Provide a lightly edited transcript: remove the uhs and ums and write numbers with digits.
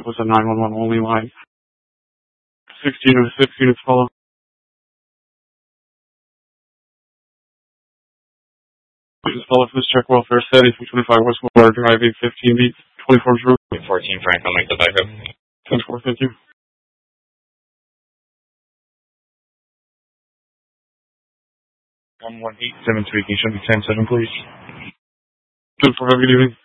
was a 911 only line. 16 or 6 units follow. Please follow for this check welfare steady 325 West Water Drive 815 beats 24 Drew. 14 Frank, I'll make the backup. 10-4, thank you. 11873, can you show me 10-7, please? 10-4, have a good evening.